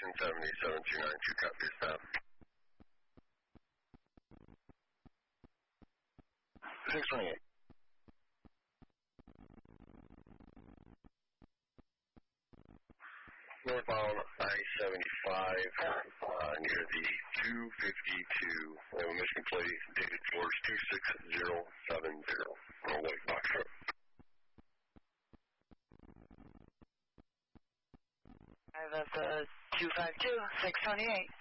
77292, copy your stop. 628. Northbound I-75 near the 252. Michigan plate, dated George 26070. On a white box truck. That's 252, 628.